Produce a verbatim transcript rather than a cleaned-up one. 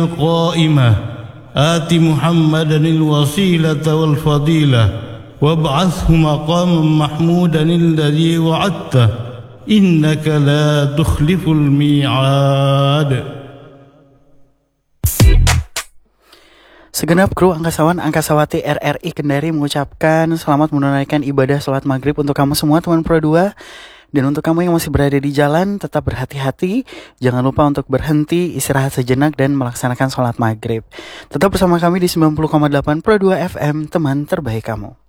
قائمة آت محمدا الوسيلة والفضيلة وابعثه مقاما محمودا الذي وعدته إنك لا تخلف الميعاد. Segenap kru angkasawan angkasawati R R I Kendari mengucapkan selamat menunaikan ibadah sholat maghrib untuk kamu semua teman Pro dua. Dan untuk kamu yang masih berada di jalan, tetap berhati-hati. Jangan lupa untuk berhenti, istirahat sejenak, dan melaksanakan sholat maghrib. Tetap bersama kami di sembilan puluh koma delapan Pro dua F M, teman terbaik kamu.